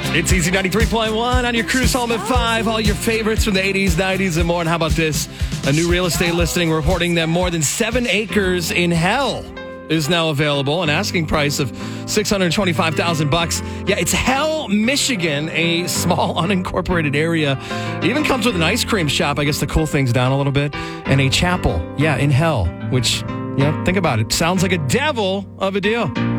It's Easy 93.1 on your cruise home at 5. All your favorites from the 80s, 90s, and more. And how about this? A new real estate listing reporting that more than 7 acres in Hell is now available. An asking price of $625,000. Yeah, it's Hell, Michigan, a small unincorporated area. It even comes with an ice cream shop, I guess, to cool things down a little bit, and a chapel. Yeah, in Hell, which, think about it. Sounds like a devil of a deal.